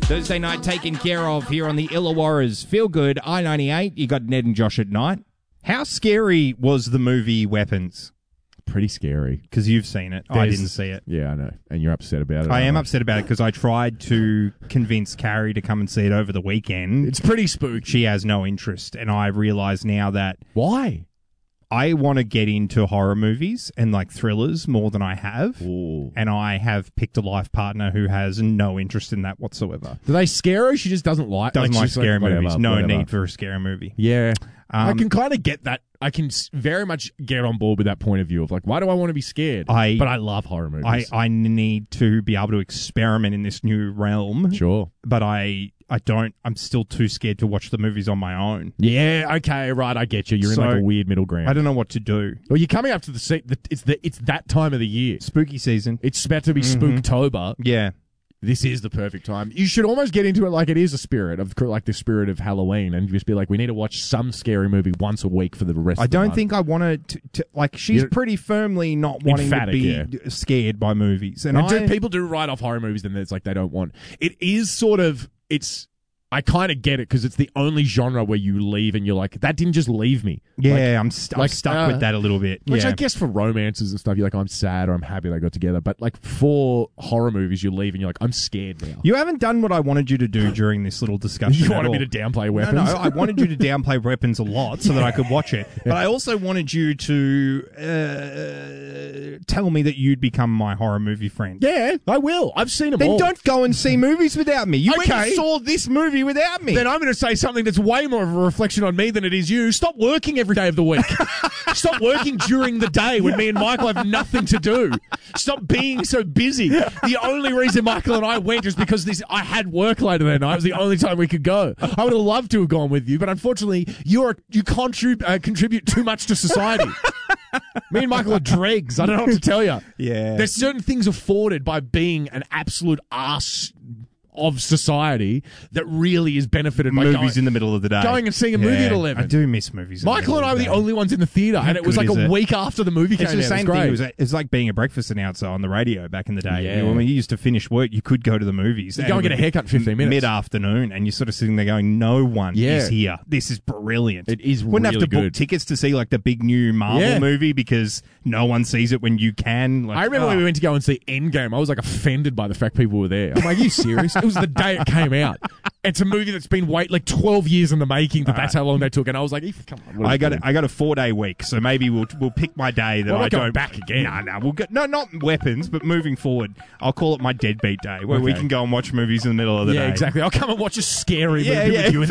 Thursday night taken care of here on the Illawarra's Feel Good I-98. You got Ned and Josh at night. How scary was the movie Weapons? Pretty scary. Because you've seen it. I didn't see it. Yeah, I know. And you're upset about it. I am upset about it because I tried to convince Carrie to come and see it over the weekend. It's pretty spooky. She has no interest. And I realise now that... Why? I want to get into horror movies and like thrillers more than I have. Ooh. And I have picked a life partner who has no interest in that whatsoever. Do they scare her? She just doesn't like Scary movies. Whatever, No whatever. need for a scary movie. Yeah. I can kind of get that. I can very much get on board with that point of view of like, why do I want to be scared? But I love horror movies. I need to be able to experiment in this new realm. Sure. But I don't. I'm still too scared to watch the movies on my own. Yeah, okay, right, I get you. You're in like a weird middle ground. I don't know what to do. Well, you're coming up to it's that time of the year. Spooky season. It's about to be Spooktober. Yeah. This is the perfect time. You should almost get into it like it is a spirit of like the spirit of Halloween, and just be like, we need to watch some scary movie once a week for the rest. of the month. Think I want to like. She's pretty firmly not wanting emphatic, to be scared by movies, and people do write off horror movies, and it's like they don't want. It is sort of I kind of get it because it's the only genre where you leave and you're like, that didn't just leave me. Yeah, I'm stuck with that a little bit. Which yeah. I guess for romances and stuff, you're like, I'm sad or I'm happy they got together. But like for horror movies, you leave and you're like, I'm scared now. You haven't done what I wanted you to do during this little discussion. You wanted me to downplay Weapons? No, I wanted you to downplay Weapons a lot so that I could watch it. But I also wanted you to tell me that you'd become my horror movie friend. Yeah, I will. I've seen them all. Then don't go and see movies without me. You went and saw this movie without me. Then I'm going to say something that's way more of a reflection on me than it is you. Stop working every day of the week. Stop working during the day when me and Michael have nothing to do. Stop being so busy. The only reason Michael and I went is because I had work later that night. It was the only time we could go. I would have loved to have gone with you, but unfortunately, you contribute too much to society. Me and Michael are dregs. I don't know what to tell you. Yeah. There's certain things afforded by being an absolute arse of society that really is benefited by movies in the middle of the day. Going and seeing a movie at 11. I do miss movies. Michael and I were the only ones in the theater, and it was like a week after the movie came out. It's the same thing. It's like being a breakfast announcer on the radio back in the day. Yeah. When you used to finish work, you could go to the movies. You go and get a haircut in 15 minutes. Mid-afternoon, and you're sort of sitting there going, no one is here. This is brilliant. It is Wouldn't really have to good. book tickets to see like the big new Marvel movie because no one sees it when you can. Like, I remember when we went to go and see Endgame, I was like offended by the fact people were there. I'm like, are you serious? It was the day it came out. It's a movie that's been 12 years in the making. That's how long they took, and I was like, "Come on!" I got a 4-day week, so maybe we'll pick my day that I don't back again. No, we'll get not Weapons, but moving forward, I'll call it my deadbeat day, where we can go and watch movies in the middle of the day. Yeah, exactly. I'll come and watch a scary movie with you.